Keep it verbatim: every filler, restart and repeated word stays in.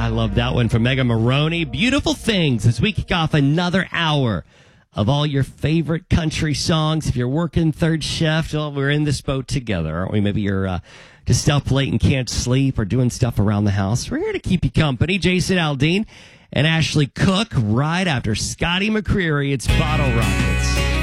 I love that one from Mega Maroney. Beautiful Things as we kick off another hour of all your favorite country songs. If you're working third shift, well, we're in this boat together, aren't we? Maybe you're uh, just up late and can't sleep or doing stuff around the house. We're here to keep you company. Jason Aldean and Ashley Cook right after Scotty McCreery. It's Bottle Rockets.